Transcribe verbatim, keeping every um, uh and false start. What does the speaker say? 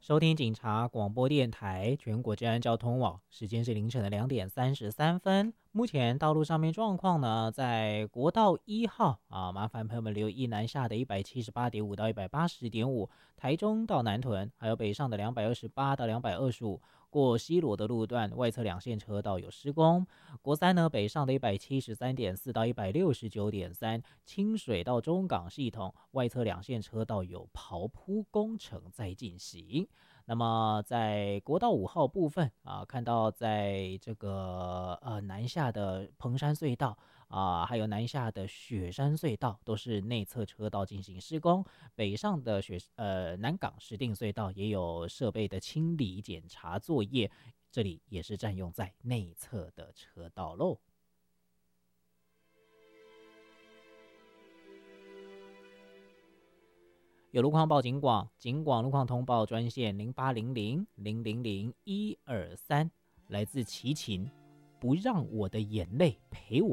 收听警察广播电台全国治安交通网，时间是凌晨的两点三十三分。目前道路上面状况呢，在国道一号啊，麻烦朋友们留意南下的一百七十八点五到一百八十点五，台中到南屯，还有北上的两百二十八到两百二十五。过西螺的路段外侧两线车道有施工。国三呢，北上的一百七十三点四到一百六十九点三，清水到中港系统外侧两线车道有刨铺工程在进行。那么在国道五号部分啊，看到在这个呃南下的彭山隧道啊，还有南下的雪山隧道都是内侧车道进行施工，北上的雪呃南港石碇隧道也有设备的清理检查作业，这里也是占用在内侧的车道喽。有路况报警广，警广路况通报专线零八零零零零零一二三，来自齐秦，不让我的眼泪陪我。